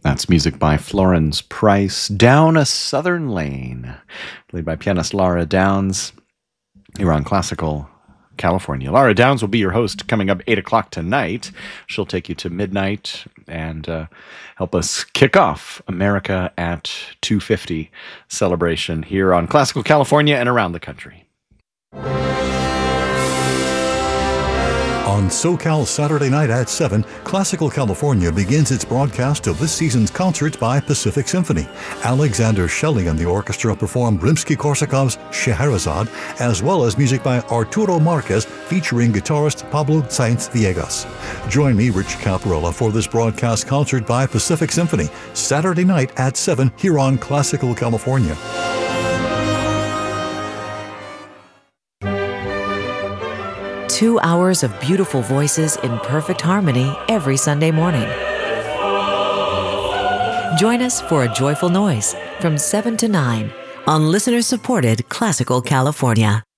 That's music by Florence Price, Down a Southern Lane, played by pianist Laura Downs. You're on Classical California. Laura Downs will be your host coming up 8 o'clock tonight. She'll take you to midnight and help us kick off America at 250 celebration here on Classical California and around the country. On SoCal Saturday night at 7, Classical California begins its broadcast of this season's concerts by Pacific Symphony. Alexander Shelley and the orchestra perform Rimsky-Korsakov's Scheherazade, as well as music by Arturo Marquez featuring guitarist Pablo Sáenz-Villegas. Join me, Rich Caparella, for this broadcast concert by Pacific Symphony, Saturday night at 7 here on Classical California. 2 hours of beautiful voices in perfect harmony every Sunday morning. Join us for A Joyful Noise from 7 to 9 on listener-supported Classical California.